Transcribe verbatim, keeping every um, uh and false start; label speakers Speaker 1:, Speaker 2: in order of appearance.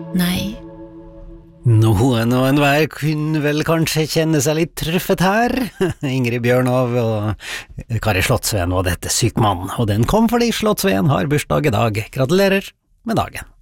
Speaker 1: Nei.
Speaker 2: Noen og enhver kunne vel kanskje kjenne seg litt truffet her. Ingrid Bjørnov og Kari Slottsveen var dette syk mann, og den kom fordi Slottsveen har bursdag i dag. Gratulerer med dagen.